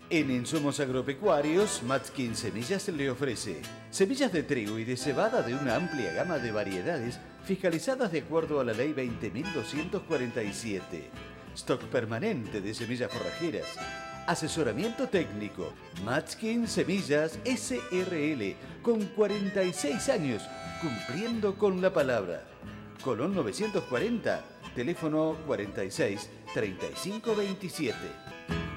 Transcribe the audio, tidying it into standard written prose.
En Insumos Agropecuarios, Matskin Semillas le ofrece semillas de trigo y de cebada de una amplia gama de variedades fiscalizadas de acuerdo a la Ley 20.247. Stock permanente de semillas forrajeras. Asesoramiento técnico. Matskin Semillas SRL, con 46 años, cumpliendo con la palabra. Colón 940, teléfono 46 35 27.